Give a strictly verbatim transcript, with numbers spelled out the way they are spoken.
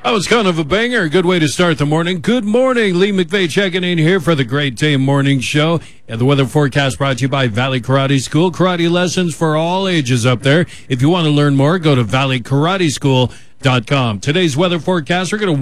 That was kind of a banger. A good way to start the morning. Good morning. Lee McVeigh checking in here for the Great Day Morning Show. And the weather forecast brought to you by Valley Karate School. Karate lessons for all ages up there. If you want to learn more, go to valley karate school dot com. Today's weather forecast, we're going to